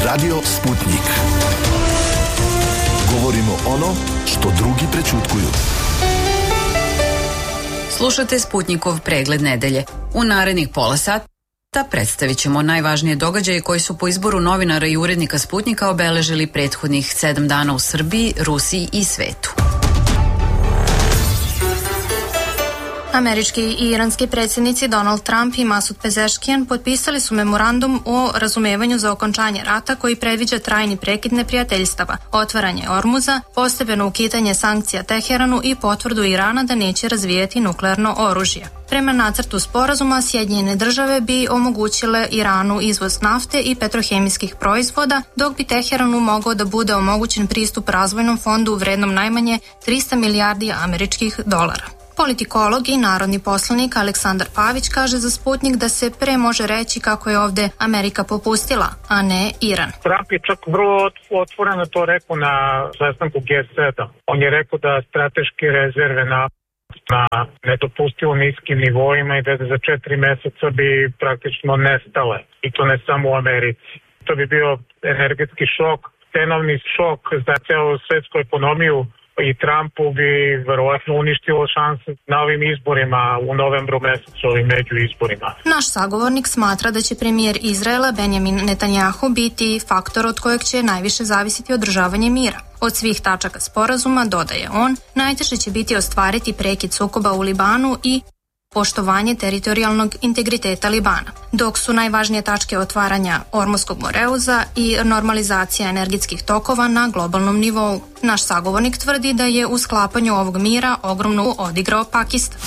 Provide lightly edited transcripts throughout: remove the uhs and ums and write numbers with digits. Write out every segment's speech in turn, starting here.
Radio Sputnik. Govorimo ono što drugi prećutkuju. Slušate Sputnikov pregled nedelje. U narednih pola sata predstavit ćemo najvažnije događaje koji su po izboru novinara i urednika Sputnika obeležili prethodnih 7 dana u Srbiji, Rusiji i svetu. Američki i iranski predsjednici Donald Trump i Masud Pezeshkian potpisali su memorandum o razumevanju za okončanje rata koji predviđa trajni prekid neprijateljstava, otvaranje Ormuza, postepeno ukidanje sankcija Teheranu i potvrdu Irana da neće razvijati nuklearno oružje. Prema nacrtu sporazuma, Sjedinjene države bi omogućile Iranu izvoz nafte i petrohemijskih proizvoda, dok bi Teheranu mogao da bude omogućen pristup razvojnom fondu vrednom najmanje 300 milijardi američkih dolara. Politikolog i narodni poslanik Aleksandar Pavić kaže za Sputnik da se pre može reći kako je ovde Amerika popustila, a ne Iran. Trump je čak vrlo otvoreno to rekao na sastanku G7. On je rekao da strateške rezerve na nedopustivo niskim nivoima i da za 4 meseca bi praktično nestale. I to ne samo u Americi. To bi bio energetski šok, cenovni šok za celu svetsku ekonomiju. I Trumpu bi verovatno uništilo šanse na ovim izborima u novembru mesecu, ovim među izborima. Naš sagovornik smatra da će premijer Izraela Benjamin Netanjahu biti faktor od kojeg će najviše zavisiti održavanje mira. Od svih tačaka sporazuma, dodaje on, najteže će biti ostvariti prekid sukoba u Libanu i poštovanje teritorijalnog integriteta Libana, dok su najvažnije tačke otvaranja Ormuskog moreuza i normalizacija energetskih tokova na globalnom nivou. Naš sagovornik tvrdi da je u sklapanju ovog mira ogromnu odigrao Pakistan.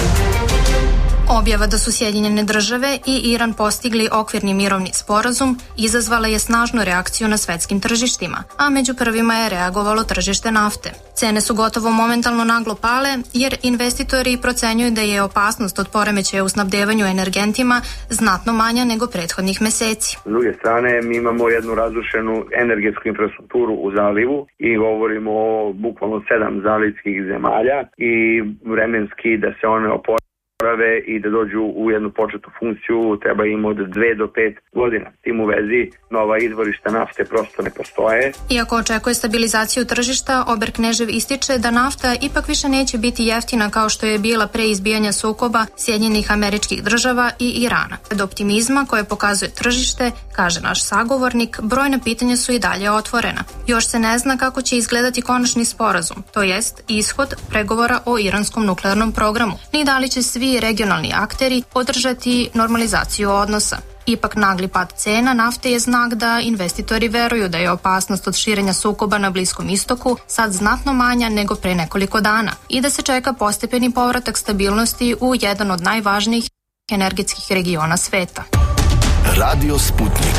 Objava da su Sjedinjene države i Iran postigli okvirni mirovni sporazum izazvala je snažnu reakciju na svetskim tržištima, a među prvima je reagovalo tržište nafte. Cene su gotovo momentalno naglo pale jer investitori procenjuju da je opasnost od poremećaja u snabdevanju energentima znatno manja nego prethodnih meseci. S druge strane, mi imamo jednu razrušenu energetsku infrastrukturu u zalivu i govorimo o bukvalno 7 zalivskih zemalja i vremenski da se one oporave i da dođu u jednu početnu funkciju treba im od 2 do 5 godina. Tim u vezi nova izvorišta nafte prosto ne postoje. Iako očekuje stabilizaciju tržišta, Ober Knežev ističe da nafta ipak više neće biti jeftina kao što je bila pre izbijanja sukoba Sjedinjenih Američkih Država i Irana. Od optimizma koje pokazuje tržište, kaže naš sagovornik, brojna pitanja su i dalje otvorena. Još se ne zna kako će izgledati konačni sporazum, to jest ishod pregovora o iranskom nuklearnom programu, ni da li će svi regionalni akteri podržati normalizaciju odnosa. Ipak nagli pad cena nafte je znak da investitori veruju da je opasnost od širenja sukoba na Bliskom istoku sad znatno manja nego pre nekoliko dana i da se čeka postepeni povratak stabilnosti u jedan od najvažnijih energetskih regiona sveta. Radio Sputnik.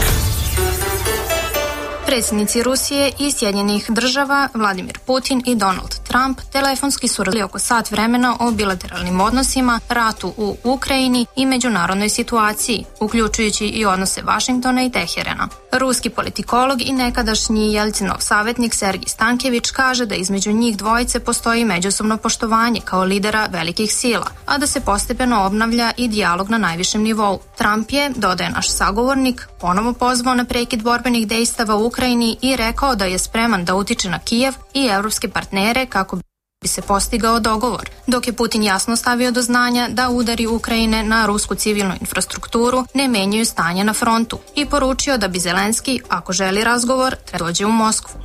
Predsjednici Rusije i Sjedinjenih država Vladimir Putin i Donald Trump telefonski su razgovarali oko sat vremena o bilateralnim odnosima, ratu u Ukrajini i međunarodnoj situaciji, uključujući i odnose Vašingtona i Teherana. Ruski politikolog i nekadašnji Jelcinov savjetnik Sergij Stankević kaže da između njih dvojice postoji međusobno poštovanje kao lidera velikih sila, a da se postepeno obnavlja i dijalog na najvišem nivou. Trump je, dodaje naš sagovornik, ponovo pozvao na prekid borbenih dejstava u Ukrajini i rekao da je spreman da utiče na Kijev i evropske partnere kako bi se postigao dogovor, dok je Putin jasno stavio do znanja da udari Ukrajine na rusku civilnu infrastrukturu ne menjaju stanje na frontu i poručio da bi Zelenski, ako želi razgovor, treba dođe u Moskvu.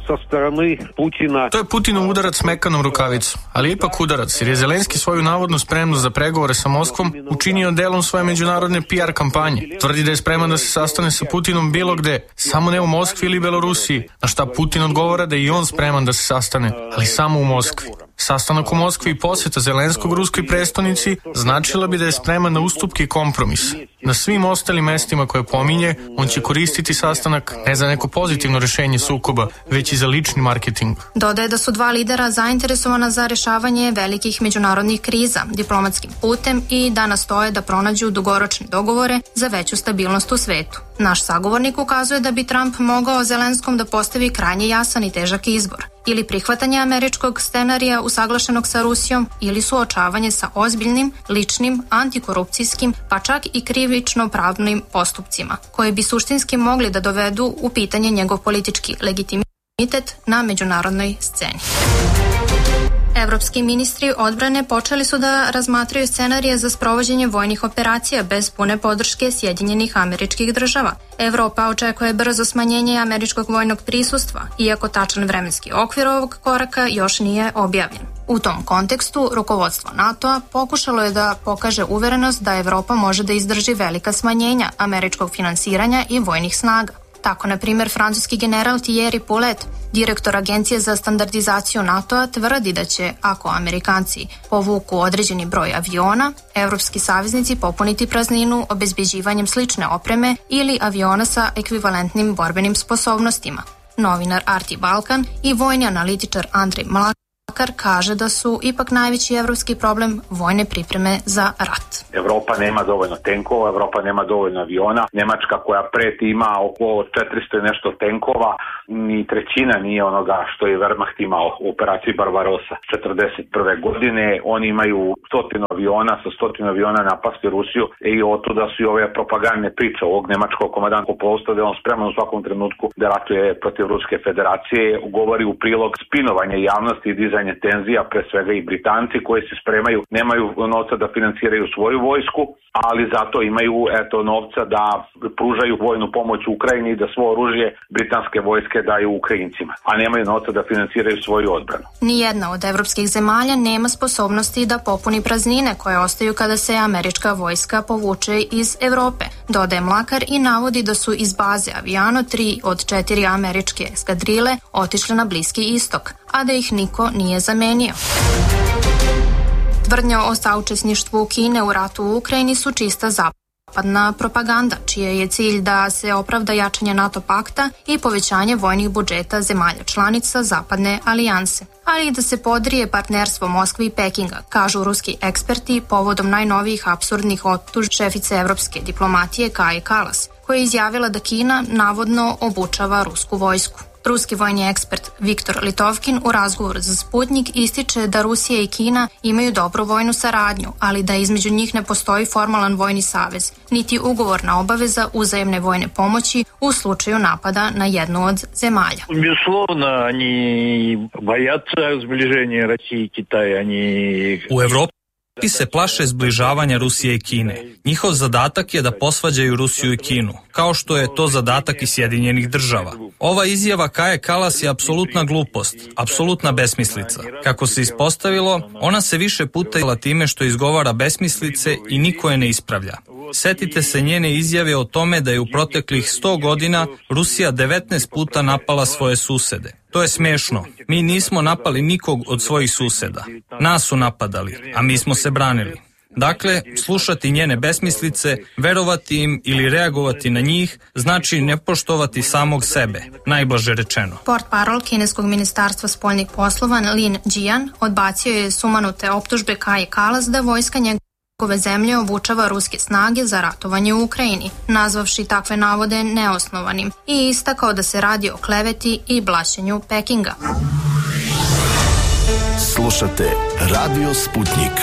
To je Putinov udarac mekanom rukavicom, ali ipak udarac, jer je Zelenski svoju navodnu spremnost za pregovore sa Moskvom učinio delom svoje međunarodne PR kampanje. Tvrdi da je spreman da se sastane sa Putinom bilo gde, samo ne u Moskvi ili Belorusiji, na šta Putin odgovara da je i on spreman da se sastane, ali samo u Moskvi. Sastanak u Moskvi i posjeta Zelenskog ruskoj prestonici značila bi da je spreman na ustupke i kompromis. Na svim ostalim mestima koje pominje, on će koristiti sastanak ne za neko pozitivno rešenje sukoba, već i za lični marketing. Dodaje da su dva lidera zainteresovana za rešavanje velikih međunarodnih kriza diplomatskim putem i da nastoje da pronađu dugoročne dogovore za veću stabilnost u svetu. Naš sagovornik ukazuje da bi Trump mogao Zelenskom da postavi krajnje jasan i težak izbor. Ili prihvatanje američkog scenarija usaglašenog sa Rusijom ili suočavanje sa ozbiljnim, ličnim, antikorupcijskim, pa čak i krivično-pravnim postupcima, koji bi suštinski mogli da dovedu u pitanje njegov politički legitimitet na međunarodnoj sceni. Evropski ministri odbrane počeli su da razmatraju scenarije za sprovođenje vojnih operacija bez pune podrške Sjedinjenih Američkih Država. Evropa očekuje brzo smanjenje američkog vojnog prisustva, iako tačan vremenski okvir ovog koraka još nije objavljen. U tom kontekstu, rukovodstvo NATO-a pokušalo je da pokaže uverenost da Evropa može da izdrži velika smanjenja američkog finansiranja i vojnih snaga. Tako, na primjer, francuski general Thierry Poulet, direktor Agencije za standardizaciju NATO-a, tvrdi da će, ako Amerikanci povuku određeni broj aviona, evropski saveznici popuniti prazninu obezbeđivanjem slične opreme ili aviona sa ekvivalentnim borbenim sposobnostima. Novinar Arti Balkan i vojni analitičar Andrej Mlakar kaže da su ipak najveći evropski problem vojne pripreme za rat. Evropa nema dovoljno tenkova, Evropa nema dovoljno aviona. Nemačka koja preti ima oko 400 i nešto tenkova, ni trećina nije onoga što je Wehrmacht imao u operaciji Barbarossa 1941. godine. Oni imaju 100 aviona, sa 100 aviona napasti Rusiju i otuda su i ove propagandne priče ovog nemačkog komandanta posta da je on spreman u svakom trenutku da ratuje protiv Ruske federacije, govori u prilog spinovanja javnosti i dizanja tenzija, pre svega i Britanci koji se spremaju, nemaju novca da finansiraju svoju vojsku, ali zato imaju novca da pružaju vojnu pomoć Ukrajini i da svo oružje britanske vojske daju Ukrajincima, a nemaju novca da finansiraju svoju odbranu. Nijedna od evropskih zemalja nema sposobnosti da popuni praznine koje ostaju kada se američka vojska povuče iz Evrope, dodaje Mlakar i navodi da su iz baze Aviano 3 od 4 američke eskadrile otišle na Bliski istok, a da ih niko nije zamenio. Tvrdnja o saučesništvu Kine u ratu u Ukrajini su čista zapadna propaganda, čije je cilj da se opravda jačanje NATO pakta i povećanje vojnih budžeta zemalja članica Zapadne alijanse, ali i da se podrije partnerstvo Moskve i Pekinga, kažu ruski eksperti povodom najnovijih apsurdnih optužbi šefice evropske diplomatije Kaje Kalas, koja je izjavila da Kina navodno obučava rusku vojsku. Ruski vojni ekspert Viktor Litovkin u razgovoru za Sputnik ističe da Rusija i Kina imaju dobru vojnu saradnju, ali da između njih ne postoji formalan vojni savez, niti ugovorna obaveza uzajemne vojne pomoći u slučaju napada na jednu od zemalja. Безусловно, они боятся сближения России и Китая, U Evropi se plaše zbližavanja Rusije i Kine. Njihov zadatak je da posvađaju Rusiju i Kinu, kao što je to zadatak i Sjedinjenih Država. Ova izjava Kaje Kalas je apsolutna glupost, apsolutna besmislica. Kako se ispostavilo, ona se više puta izjavila time što izgovara besmislice i niko je ne ispravlja. Setite se njene izjave o tome da je u proteklih 100 godina Rusija 19 puta napala svoje susede. To je smešno. Mi nismo napali nikog od svojih suseda. Nas su napadali, a mi smo se branili. Dakle, slušati njene besmislice, verovati im ili reagovati na njih, znači ne poštovati samog sebe, najblaže rečeno. Portparol kineskog ministarstva spoljnih poslova Lin Jian odbacio je sumanute optužbe Kaje Kalas da vojska njegove zemlje obučava ruske snage za ratovanje u Ukrajini, nazvavši takve navode neosnovanim i istakao da se radi o kleveti i blaćenju Pekinga. Slušate Radio Sputnik.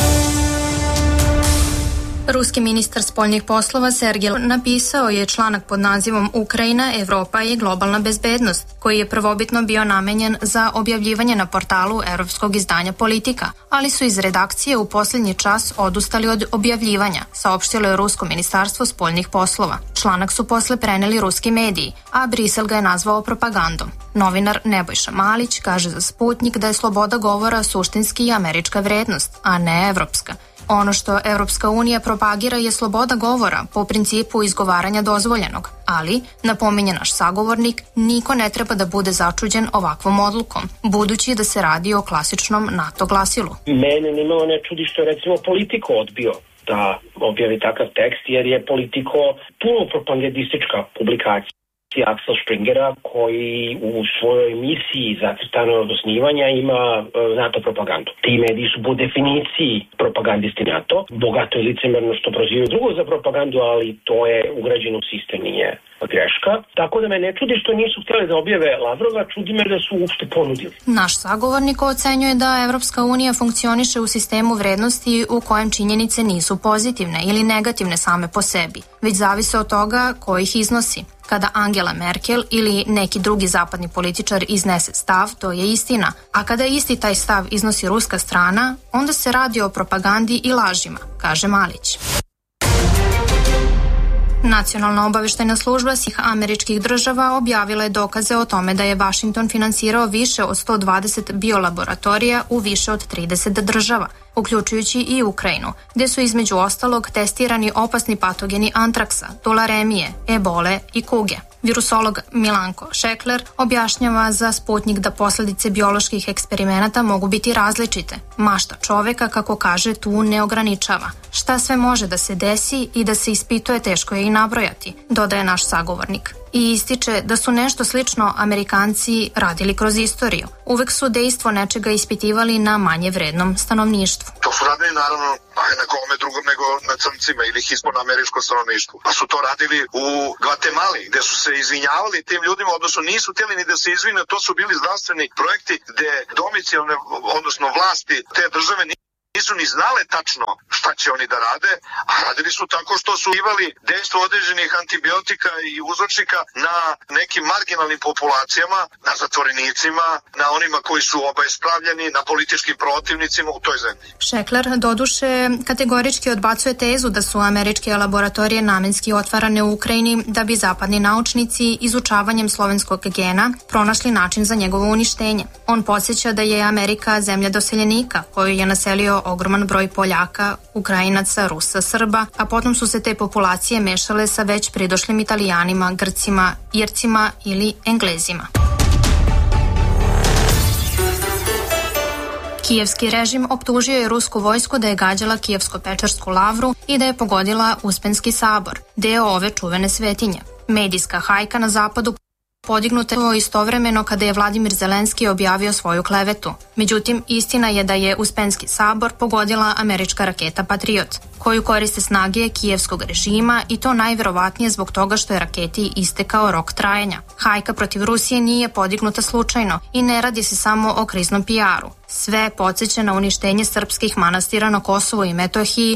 Ruski ministar spoljnih poslova Sergej napisao je članak pod nazivom Ukrajina, Evropa i globalna bezbednost, koji je prvobitno bio namenjen za objavljivanje na portalu evropskog izdanja Politika, ali su iz redakcije u posljednji čas odustali od objavljivanja, saopštilo je Rusko ministarstvo spoljnih poslova. Članak su posle preneli ruski mediji, a Brisel ga je nazvao propagandom. Novinar Nebojša Malić kaže za Sputnik da je sloboda govora suštinski američka vrednost, a ne evropska. Ono što Evropska unija propagira je sloboda govora po principu izgovaranja dozvoljenog, ali, napominje naš sagovornik, niko ne treba da bude začuđen ovakvom odlukom, budući da se radi o klasičnom NATO glasilu. Mene nimalo ne čudi što je recimo Politico odbio da objavi takav tekst, jer je Politico puno propagandistička publikacija. Axel Springera, koji u svojoj emisiji zacrtano od osnivanja ima NATO propagandu. Ti mediji su po definiciji propagandisti NATO, bogato i licemerno što prozivaju drugo za propagandu, ali to je ugrađeno u sistem, nije greška. Tako da me ne čudi što nisu htjeli da objave Lavrova, čudi me da su uopšte ponudili. Naš sagovornik ocenjuje da Evropska unija funkcioniše u sistemu vrednosti u kojem činjenice nisu pozitivne ili negativne same po sebi, već zavise od toga ko ih iznosi. Kada Angela Merkel ili neki drugi zapadni političar iznese stav, to je istina, a kada isti taj stav iznosi ruska strana, onda se radi o propagandi i lažima, kaže Malić. Nacionalna obaveštajna služba svih američkih država objavila je dokaze o tome da je Vašington finansirao više od 120 biolaboratorija u više od 30 država, uključujući i Ukrajinu, gde su između ostalog testirani opasni patogeni antraksa, tularemije, ebole i kuge. Virusolog Milanko Šekler objašnjava za Sputnik da posledice bioloških eksperimenata mogu biti različite. Mašta čoveka, kako kaže, tu ne ograničava. Šta sve može da se desi i da se ispituje teško je i nabrojati, dodaje naš sagovornik. I ističe da su nešto slično Amerikanci radili kroz istoriju. Uvek su dejstvo nečega ispitivali na manje vrednom stanovništvu. To su radili naravno na kome drugom nego na crncima ili hispanoameričkom stanovništvu. Pa su to radili u Gvatemali gde su se izvinjavali tim ljudima, odnosno nisu htjeli ni da se izvine, to su bili zdravstveni projekti gde domicijalne, odnosno vlasti te države nisu ni znale tačno šta će oni da rade, a radili su tako što su imali dejstvo određenih antibiotika i uzročnika na nekim marginalnim populacijama, na zatvorenicima, na onima koji su obespravljeni, na političkim protivnicima u toj zemlji. Šekler doduše kategorički odbacuje tezu da su američke laboratorije namenski otvarane u Ukrajini da bi zapadni naučnici izučavanjem slovenskog gena pronašli način za njegovo uništenje. On podsjeća da je Amerika zemlja doseljenika koju je naselio ogroman broj Poljaka, Ukrajinaca, Rusa, Srba, a potom su se te populacije mešale sa već pridošlim Italijanima, Grcima, Ircima ili Englezima. Kijevski režim optužio je rusku vojsku da je gađala Kijevsko-Pečersku lavru i da je pogodila Uspenski sabor, deo ove čuvene svetinje. Medijska hajka na zapadu podignuto je istovremeno kada je Vladimir Zelenski objavio svoju klevetu. Međutim, istina je da je Uspenski sabor pogodila američka raketa Patriot, koju koriste snage kijevskog režima i to najverovatnije zbog toga što je raketi istekao rok trajanja. Hajka protiv Rusije nije podignuta slučajno i ne radi se samo o kriznom PR-u. Sve podsjeća na uništenje srpskih manastira na Kosovu i Metohiji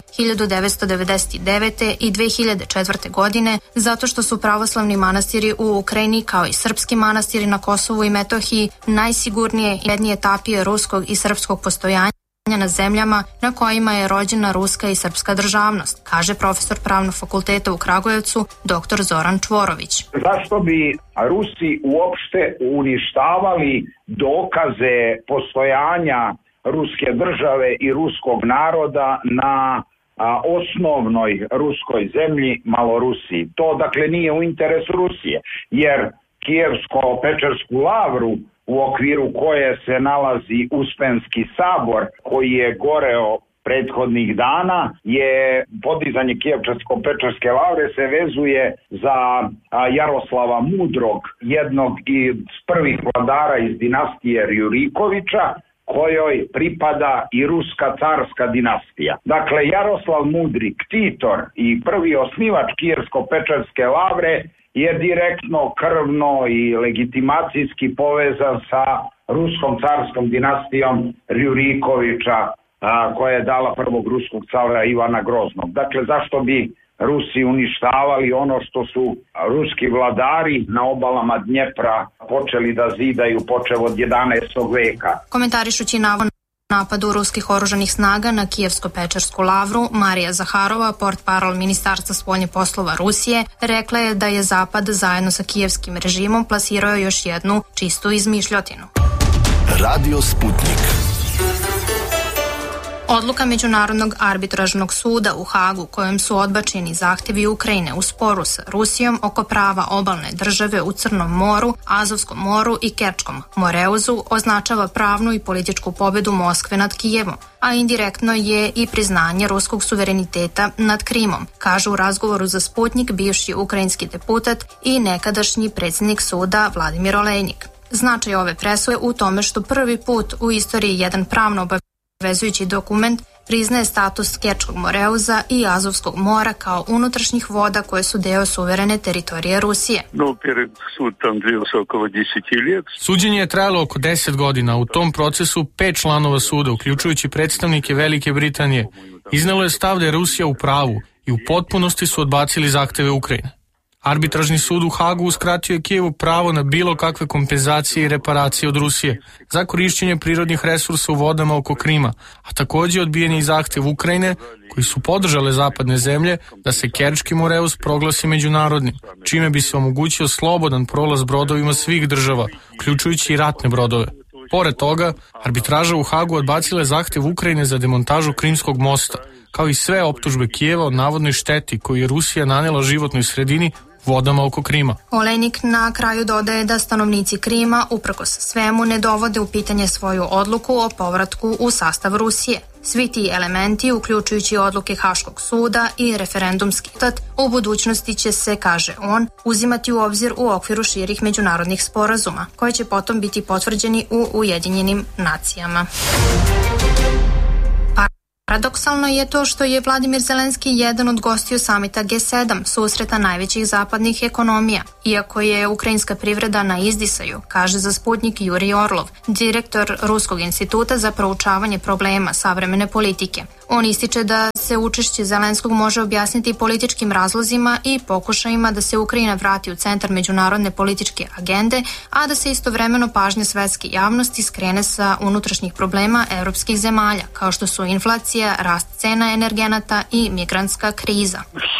1999. i 2004. godine zato što su pravoslavni manastiri u Ukrajini kao i srpski manastiri na Kosovu i Metohiji najsigurnije i jednije tapije ruskog i srpskog postojanja na zemljama na kojima je rođena ruska i srpska državnost, kaže profesor Pravnog fakulteta u Kragujevcu dr. Zoran Čvorović. Zašto bi Rusi uopšte uništavali dokaze postojanja ruske države i ruskog naroda na osnovnoj ruskoj zemlji Malorusiji? To dakle nije u interesu Rusije, jer Kijevsko-Pečersku lavru u okviru koje se nalazi Uspenski sabor koji je goreo prethodnih dana, je podizanje Kijevsko-Pečerske lavre se vezuje za Jaroslava Mudrog, jednog iz prvih vladara iz dinastije Rjurikovića, kojoj pripada i ruska carska dinastija. Dakle, Jaroslav Mudri, ktitor i prvi osnivač Kijevsko-Pečerske lavre je direktno, krvno i legitimacijski povezan sa ruskom carskom dinastijom Rjurikovića, koja je dala prvog ruskog cara Ivana Groznog. Dakle, zašto bi Rusi uništavali ono što su ruski vladari na obalama Dnjepra počeli da zidaju počev od 11. veka. Komentarišući napadu ruskih oružanih snaga na Kijevsko-Pečersku lavru, Marija Zaharova, portparol Ministarstva spoljnih poslova Rusije, rekla je da je Zapad zajedno sa kijevskim režimom plasirao još jednu čistu izmišljotinu. Radio Sputnik. Odluka Međunarodnog arbitražnog suda u Hagu kojom su odbačeni zahtevi Ukrajine u sporu sa Rusijom oko prava obalne države u Crnom moru, Azovskom moru i Kerčkom moreuzu označava pravnu i političku pobedu Moskve nad Kijevom, a indirektno je i priznanje ruskog suvereniteta nad Krimom, kaže u razgovoru za Sputnik bivši ukrajinski deputat i nekadašnji predsjednik suda Vladimir Olejnik. Značaj ove presude u tome što prvi put u istoriji jedan pravno obavezujući dokument priznaje status Kerčkog moreuza i Azovskog mora kao unutrašnjih voda koje su deo suverene teritorije Rusije. Suđenje je trajalo oko 10 godina. U tom procesu 5 članova suda, uključujući predstavnike Velike Britanije, iznelo je stav da je Rusija u pravu i u potpunosti su odbacili zahteve Ukrajine. Arbitražni sud u Hagu uskratio je Kijevu pravo na bilo kakve kompenzacije i reparacije od Rusije za korišćenje prirodnih resursa u vodama oko Krima, a također odbijen je i zahtev Ukrajine koji su podržale zapadne zemlje da se Kerčki moreuz proglasi međunarodnim, čime bi se omogućio slobodan prolaz brodovima svih država, uključujući i ratne brodove. Pored toga, arbitraža u Hagu odbacila je zahtev Ukrajine za demontažu Krimskog mosta, kao i sve optužbe Kijeva o navodnoj šteti koju je Rusija nanela životnoj sredini vodama oko Krima. Olejnik na kraju dodaje da stanovnici Krima, uprkos svemu, ne dovode u pitanje svoju odluku o povratku u sastav Rusije. Svi ti elementi, uključujući odluke Haškog suda i referendumski stat, u budućnosti će se, kaže on, uzimati u obzir u okviru širih međunarodnih sporazuma, koji će potom biti potvrđeni u Ujedinjenim nacijama. Paradoksalno je to što je Vladimir Zelenski jedan od gostiju samita G7, susreta najvećih zapadnih ekonomija. Iako je ukrajinska privreda na izdisaju, kaže za Sputnik Jurij Orlov, direktor Ruskog instituta za proučavanje problema savremene politike. On ističe da se učešće Zelenskog može objasniti političkim razlozima i pokušajima da se Ukrajina vrati u centar međunarodne političke agende, a da se istovremeno pažnja svetske javnosti skrene sa unutrašnjih problema evropskih zemalja, kao što su inflacija, rast cena energenata i migrantska kriza.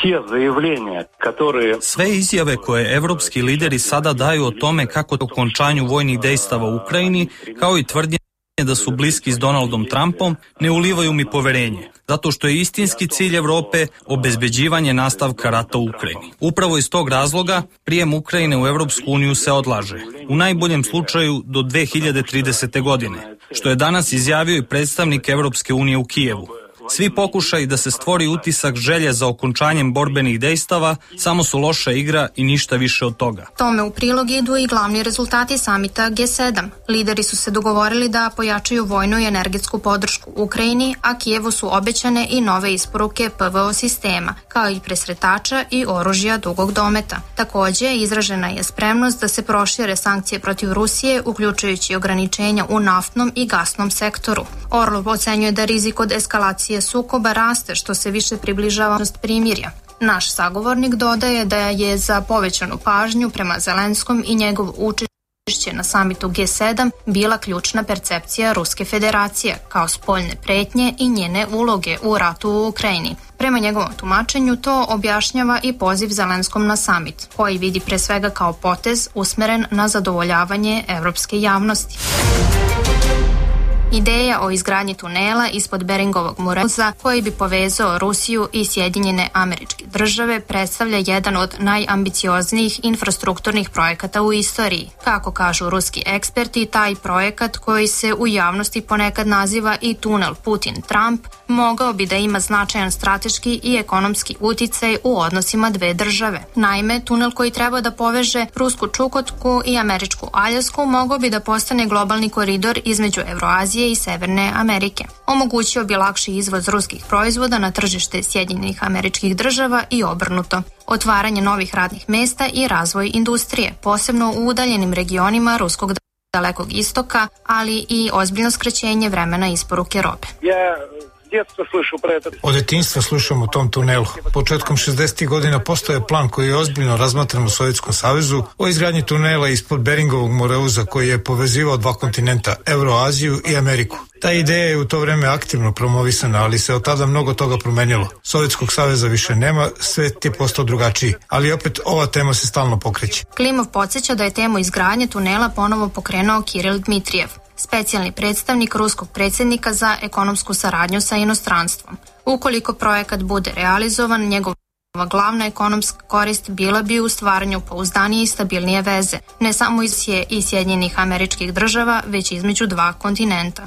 Sve izjave koje evropski lideri sada daju o tome kako okončanju vojnih dejstava u Ukrajini, kao i tvrdnje da su bliski s Donaldom Trumpom, ne ulivaju mi poverenje, zato što je istinski cilj Evrope obezbeđivanje nastavka rata u Ukrajini. Upravo iz tog razloga prijem Ukrajine u Evropsku uniju se odlaže, u najboljem slučaju do 2030. godine, što je danas izjavio i predstavnik Evropske unije u Kijevu. Svi pokušaji da se stvori utisak želje za okončanjem borbenih dejstava samo su loša igra i ništa više od toga. Tome u prilog idu i glavni rezultati samita G7. Lideri su se dogovorili da pojačaju vojnu i energetsku podršku Ukrajini, a Kijevu su obećane i nove isporuke PVO sistema, kao i presretača i oružja dugog dometa. Također, izražena je spremnost da se prošire sankcije protiv Rusije, uključujući ograničenja u naftnom i gasnom sektoru. Orlov ocenjuje da rizik od eskalacije sukoba raste što se više približava primirja. Naš sagovornik dodaje da je za povećanu pažnju prema Zelenskom i njegov učešće na samitu G7 bila ključna percepcija Ruske federacije kao spoljne pretnje i njene uloge u ratu u Ukrajini. Prema njegovom tumačenju to objašnjava i poziv Zelenskom na samit, koji vidi pre svega kao potez usmeren na zadovoljavanje evropske javnosti. Ideja o izgradnji tunela ispod Beringovog moreuza koji bi povezao Rusiju i Sjedinjene Američke Države predstavlja jedan od najambicioznijih infrastrukturnih projekata u istoriji. Kako kažu ruski eksperti, taj projekat koji se u javnosti ponekad naziva i tunel Putin-Trump mogao bi da ima značajan strateški i ekonomski uticaj u odnosima dve države. Naime, tunel koji treba da poveže Rusku Čukotku i Američku Aljasku mogao bi da postane globalni koridor između Evroazije i Severne Amerike. Omogućio bi lakši izvoz ruskih proizvoda na tržište Sjedinjenih Američkih Država i obrnuto. Otvaranje novih radnih mesta i razvoj industrije, posebno u udaljenim regionima ruskog Dalekog istoka, ali i ozbiljno skraćenje vremena isporuke robe. Od detinjstva slušam o tom tunelu. Početkom 60. godina postoje plan koji je ozbiljno razmatran u Sovjetskom savezu o izgradnji tunela ispod Beringovog moreuza koji je povezivao dva kontinenta, Evroaziju i Ameriku. Ta ideja je u to vreme aktivno promovisana, ali se od tada mnogo toga promenilo. Sovjetskog saveza više nema, svet je postao drugačiji, ali opet ova tema se stalno pokreće. Klimov podsjeća da je temu izgradnje tunela ponovo pokrenuo Kiril Dmitrijev. specijalni predstavnik ruskog predsjednika za ekonomsku saradnju sa inostranstvom. Ukoliko projekat bude realizovan, njegova glavna ekonomska korist bila bi u stvaranju pouzdanije i stabilnije veze, ne samo iz Sjedinjenih Američkih Država, već između dva kontinenta.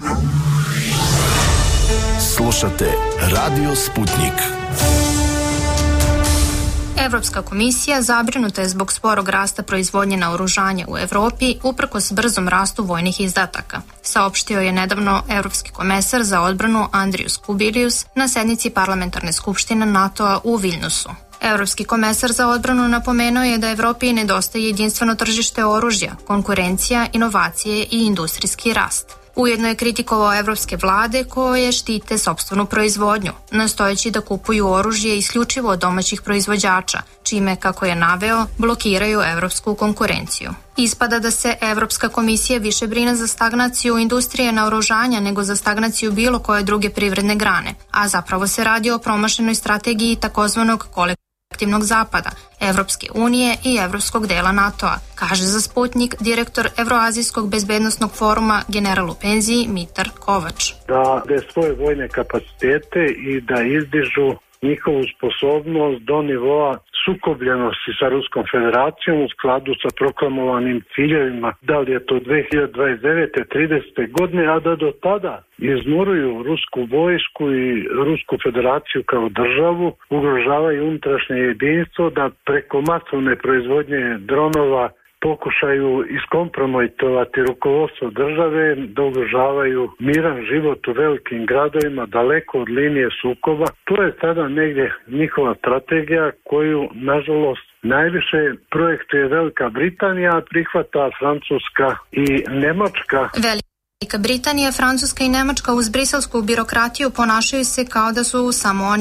Slušate Radio Sputnik. Evropska komisija zabrinuta je zbog sporog rasta proizvodnje naoružanja u Evropi uprkos brzom rastu vojnih izdataka, saopštio je nedavno Evropski komesar za odbranu Andrius Kubilius na sednici parlamentarne skupštine NATO-a u Viljnusu. Evropski komesar za odbranu napomenuo je da Evropi nedostaje jedinstveno tržište oružja, konkurencija, inovacije i industrijski rast. Ujedno je kritikovao evropske vlade koje štite sopstvenu proizvodnju, nastojeći da kupuju oružje isključivo od domaćih proizvođača, čime, kako je naveo, blokiraju evropsku konkurenciju. Ispada da se Evropska komisija više brine za stagnaciju industrije naoružanja nego za stagnaciju bilo koje druge privredne grane, a zapravo se radi o promašenoj strategiji takozvanog kolektivnog zapada, Evropske unije i evropskog dela NATO-a, kaže za Sputnik direktor Evroazijskog bezbednosnog foruma general u penziji Mitar Kovač. Da svoje vojne kapacitete i da izdižu njihovu sposobnost do nivoa sukobljenosti sa Ruskom federacijom u skladu sa proklamovanim ciljevima, da li je to 2029. 30. godine, a da do tada izmuruju rusku vojsku i Rusku federaciju kao državu, ugrožavaju unutrašnje jedinstvo, da preko masovne proizvodnje dronova pokušaju iskompromitovati rukovodstvo države, da ugrožavaju miran život u velikim gradovima daleko od linije sukoba. To je sada negdje njihova strategija koju, nažalost, najviše projektuje Velika Britanija, prihvata Francuska i Nemačka. Velika Britanija, Francuska i Nemačka uz briselsku birokratiju ponašaju se kao da su samo oni